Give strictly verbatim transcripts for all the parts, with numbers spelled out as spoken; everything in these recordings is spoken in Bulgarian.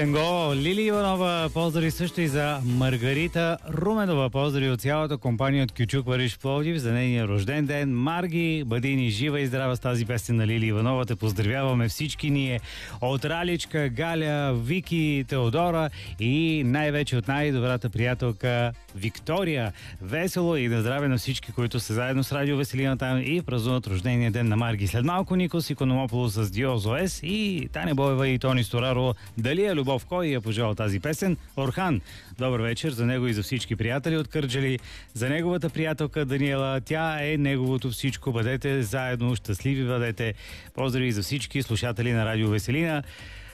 Тенго, Лили Иванова, поздрави също и за Маргарита Руменова. Поздрави от цялата компания от Кючук Париж Пловдив за нейния рожден ден. Марги, бъди ни жива и здрава с тази песен на Лили Иванова. Те поздравяваме всички ние от Раличка, Галя, Вики, Теодора и най-вече от най-добрата приятелка Виктория. Весело и на здраве на всички, които са заедно с Радио Веселина там и празнуват рождения ден на Марги. След малко Никос Икономополос с Диозо Ес и Таня Боева и Тони Стораро. Дали е любов, кой я пожелал тази песен? Орхан. Добър вечер за него и за всички приятели от Кърджали. За неговата приятелка Даниела. Тя е неговото всичко. Бъдете заедно, щастливи бъдете. Поздрави за всички слушатели на Радио Веселина,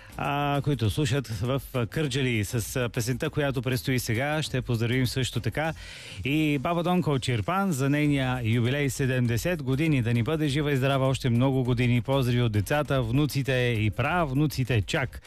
А, които слушат в Кърджали. С песента, която предстои сега, ще поздравим също така и баба Донка от Чирпан за нейния юбилей седемдесет години. Да ни бъде жива и здрава още много години. Поздрави от децата, внуците и правнуците чак.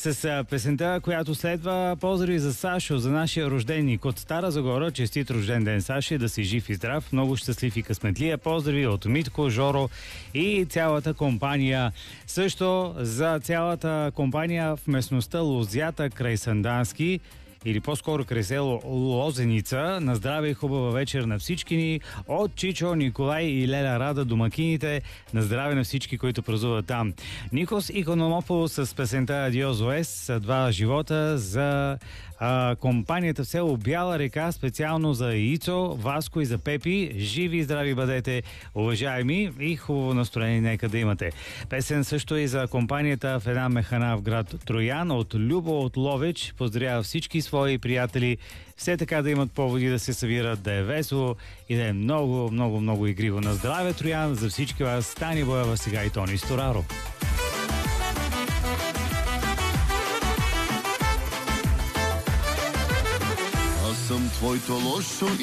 С песента, която следва, поздрави за Сашо, за нашия рожденик от Стара Загора. Честит рожден ден, Саши, да си жив и здрав, много щастлив и късметлия. Поздрави от Митко, Жоро и цялата компания. Също за цялата компания в местността Лозята край Сандански, или по-скоро край село Лозеница. На здраве и хубава вечер на всички ни от Чичо, Николай и Леля Рада, домакините. На здраве на всички, които празнуват там. Никос Икономополос с песента Адиозо Ес, два живота за а, компанията в село Бяла река, специално за Ицо, Васко и за Пепи. Живи и здрави бъдете, уважаеми, и хубаво настроение нека да имате. Песен също и за компанията в една механа в град Троян от Любо от Ловеч. Поздравява всички свои приятели, все така да имат поводи да се събират, да е весело и да е много, много, много игриво. На здраве, Троян, за всички вас, Тани Боева сега и Тони Стораро. Аз съм твоето лошо